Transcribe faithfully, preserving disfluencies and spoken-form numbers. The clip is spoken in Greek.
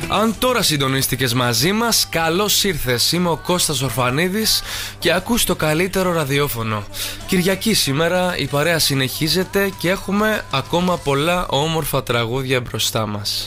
Αν τώρα συντονίστηκες μαζί μας, καλώς ήρθες. Είμαι ο Κώστας Ορφανίδης και ακούς το καλύτερο ραδιόφωνο. Κυριακή σήμερα, η παρέα συνεχίζεται και έχουμε ακόμα πολλά όμορφα τραγούδια μπροστά μας.